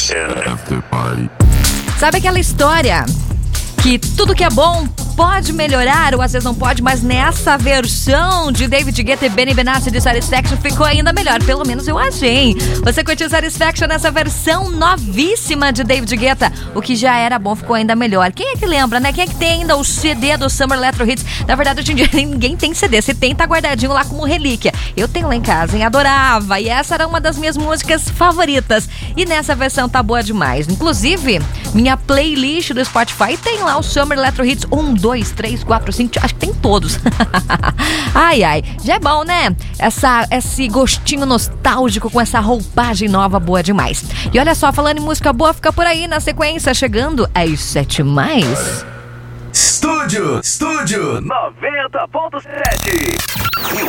Sabe aquela história que tudo que é bom pode melhorar, ou às vezes não pode, mas nessa versão de David Guetta e Benny Benassi de Satisfaction ficou ainda melhor, pelo menos eu achei. Você curtiu Satisfaction nessa versão novíssima de David Guetta? O que já era bom ficou ainda melhor. Quem é que lembra, né? Quem é que tem ainda o CD do Summer Electro Hits? Na verdade, hoje em dia ninguém tem CD, se tem, tá guardadinho lá como relíquia. Eu tenho lá em casa, hein? Adorava, e essa era uma das minhas músicas favoritas. E nessa versão tá boa demais. Inclusive, minha playlist do Spotify tem lá o Summer Electro Hits 1, 2, 3, 4, 5, acho que tem todos. Ai, ai, já é bom, né? Esse gostinho nostálgico com essa roupagem nova boa demais. E olha só, falando em música boa, fica por aí na sequência, chegando às 7+. Estúdio 90.7.